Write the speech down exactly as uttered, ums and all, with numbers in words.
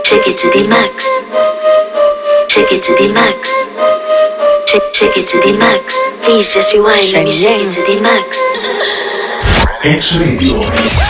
Take it to the max. Take it to the max. Take, take it to the max. Please just rewind. Let me take it to the max. X Radio.